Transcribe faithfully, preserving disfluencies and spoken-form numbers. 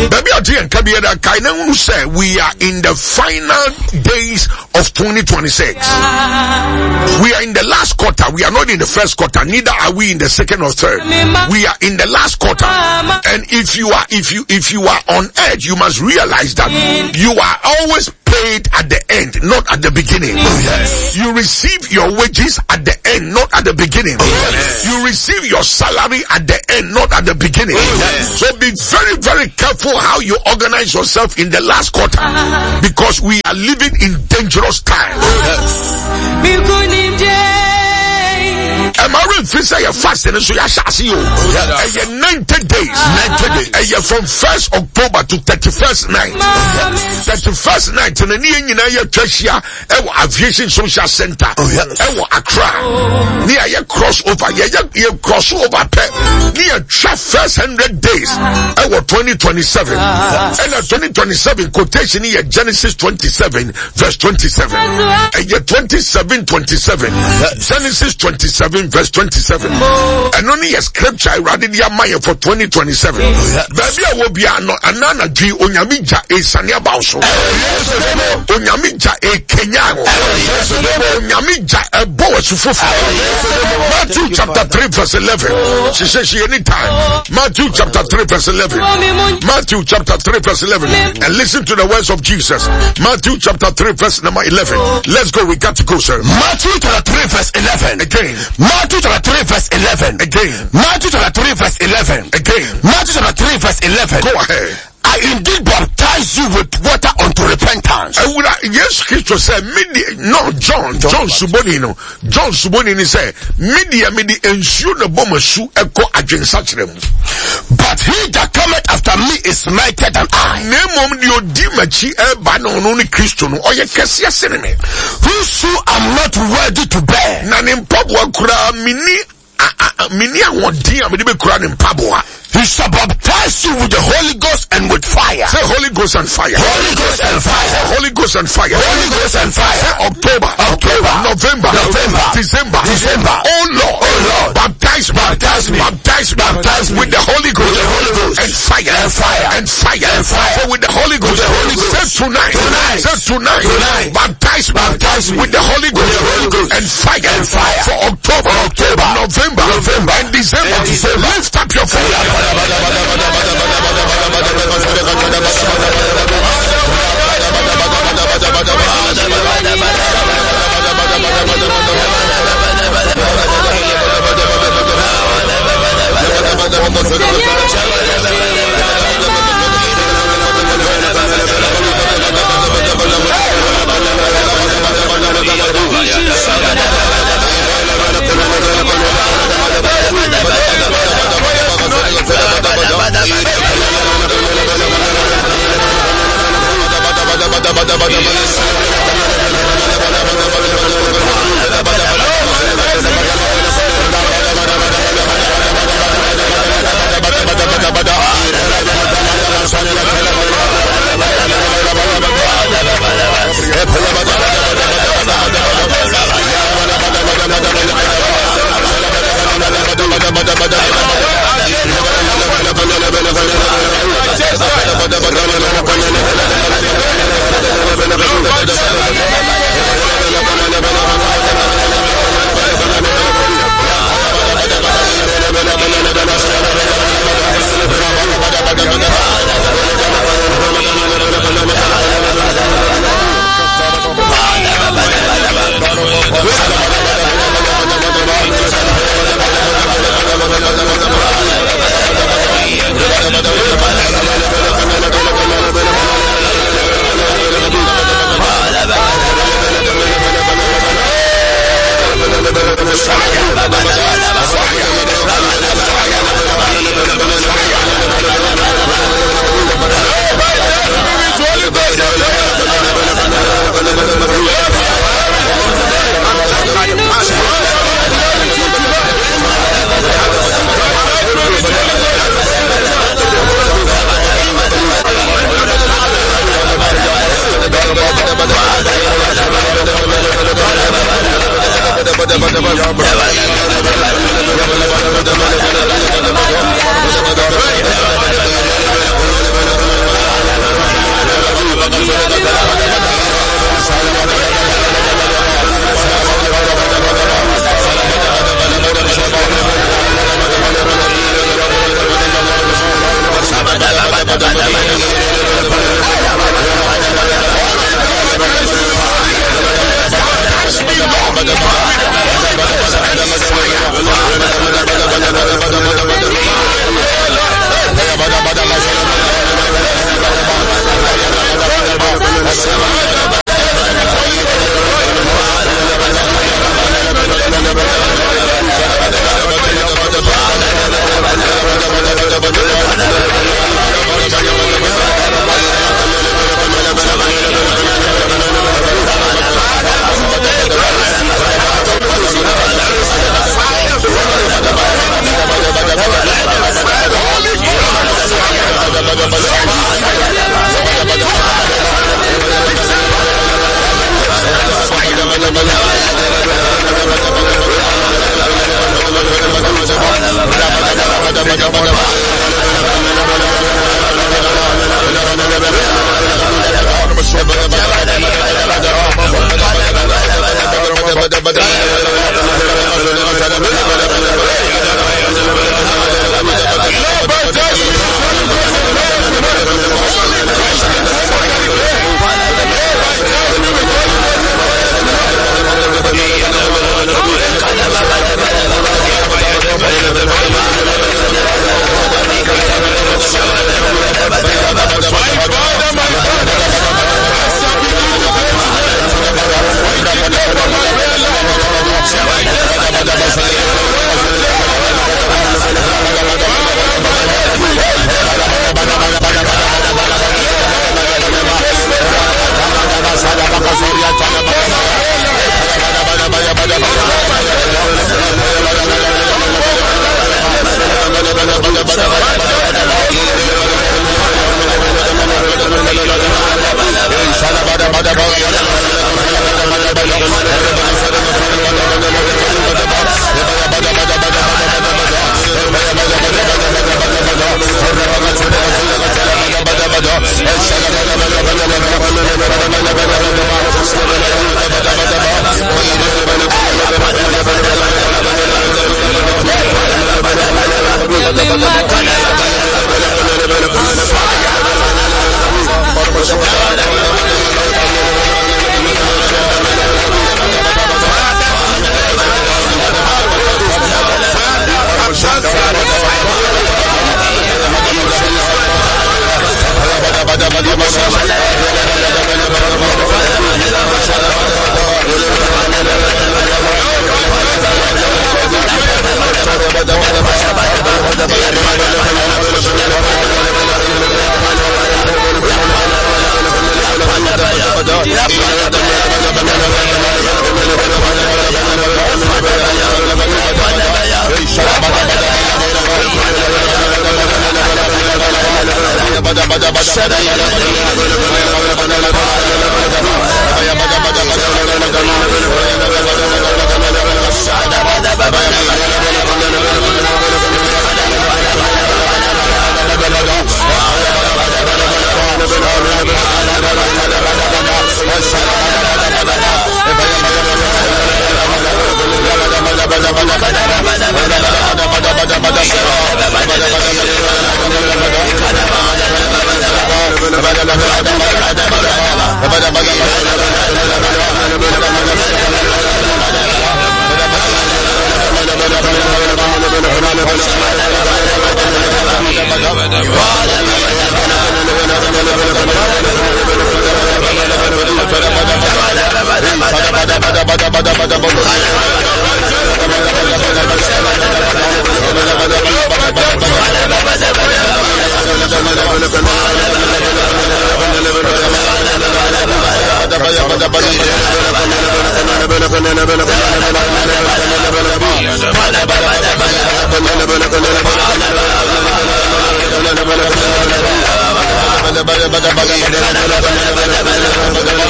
Baby, I say we are in the final days of twenty twenty-six. We are in the last quarter. We are not in the first quarter. Neither are we in the second or third. We are in the last quarter. And if you are, if you, if you are on edge, you must realize that you are always paid at the end, not at the beginning. Oh, yes. You receive your wages at the end, not at the beginning. Oh, yes. You receive your salary at the end, not at the beginning. Oh, yes. So be very, very careful how you organize yourself in the last quarter, because we are living in dangerous times. Oh, yes. Am I real feel say fasting so ya shasi you? ninety days. ninety days. From first October to thirty-first night. thirty-first night in the nyina ya twahia e wo aviation social center. E wo Accra. Near ya crossover. Ya ya crossover pe. Near tra first one hundred days. E wo twenty twenty-seven. And twenty twenty-seven quotation here Genesis twenty-seven verse twenty-seven. And ya twenty-seven twenty-seven. Genesis twenty-seven verse twenty-seven. And only a scripture rather than mine for twenty twenty-seven. Baby, I will be anana G Onyamija a Sanya Bauso. Onyamija a Kenyan. Onyamija a Boas Fufu. Matthew chapter three verse eleven. She says she anytime. Matthew chapter three verse eleven. Matthew chapter three verse eleven. And listen to the words of Jesus. Matthew chapter three verse number eleven. Let's go. We got to go, sir. Matthew chapter three verse eleven. Again. Matthew chapter three verse eleven. Again. Matthew chapter three verse eleven. Again. Matthew chapter three verse eleven. Go ahead. I indeed baptize you with water unto repentance. I would yes, Christ said, no, John, John Subonino, John Subonini said, media midi ensure the bomber shoe echo against such them. But he that cometh after me is mightier than I. Name of the Odimachi Ebano only Christian or your Cassia cinema. Whose shoe I'm not worthy to bear. Nanim Pabua Kura Mini Minia Wadia Medibe Kuran in Pabua. He shall baptize you with the Holy Ghost and with fire. Say Holy Ghost and fire. Holy Ghost and fire. Holy Ghost and fire. Holy Ghost and fire. Say October. October. November. November. December. December. Oh Lord. Oh Lord. Baptize me. Baptize me. Baptize me. Baptize me with the Holy Ghost. With the Holy Ghost. And fire. And fire. And fire. And fire. So with the Holy Ghost. With the Holy Ghost. Say tonight. Tonight. Say tonight. Tonight. Baptize me. Baptize me. With the Holy Ghost. With the Holy Ghost. And fire. And fire. For October. October. November. November. And December. And December. Lift up your fire. Bada